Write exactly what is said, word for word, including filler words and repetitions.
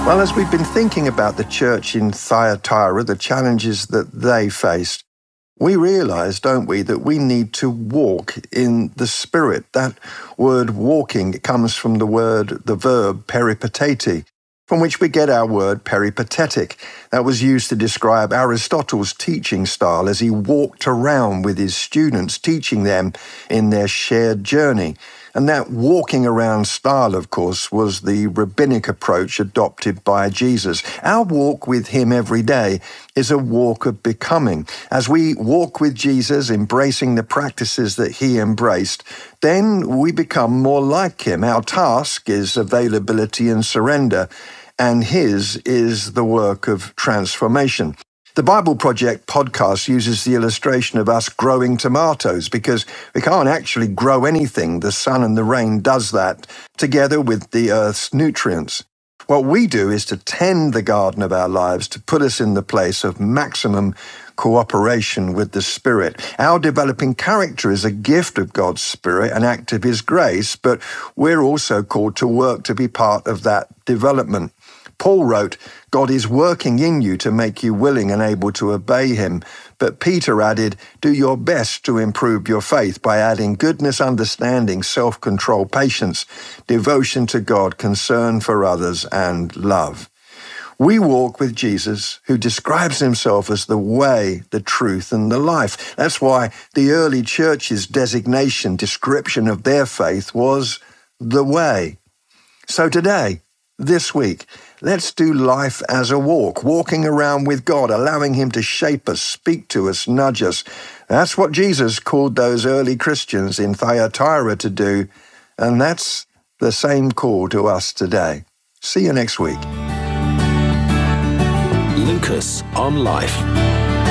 Well, as we've been thinking about the church in Thyatira, the challenges that they faced, we realize, don't we, that we need to walk in the Spirit. That word walking comes from the word, the verb peripateti, from which we get our word peripatetic. That was used to describe Aristotle's teaching style as he walked around with his students, teaching them in their shared journey. And that walking around style, of course, was the rabbinic approach adopted by Jesus. Our walk with him every day is a walk of becoming. As we walk with Jesus, embracing the practices that he embraced, then we become more like him. Our task is availability and surrender, and his is the work of transformation. The Bible Project podcast uses the illustration of us growing tomatoes because we can't actually grow anything. The sun and the rain does that together with the earth's nutrients. What we do is to tend the garden of our lives to put us in the place of maximum cooperation with the Spirit. Our developing character is a gift of God's Spirit, an act of his grace, but we're also called to work to be part of that development. Paul wrote, God is working in you to make you willing and able to obey him. But Peter added, do your best to improve your faith by adding goodness, understanding, self-control, patience, devotion to God, concern for others, and love. We walk with Jesus, who describes himself as the way, the truth, and the life. That's why the early church's designation, description of their faith was the way. So today, this week, let's do life as a walk, walking around with God, allowing him to shape us, speak to us, nudge us. That's what Jesus called those early Christians in Thyatira to do, and that's the same call to us today. See you next week. Lucas on Life.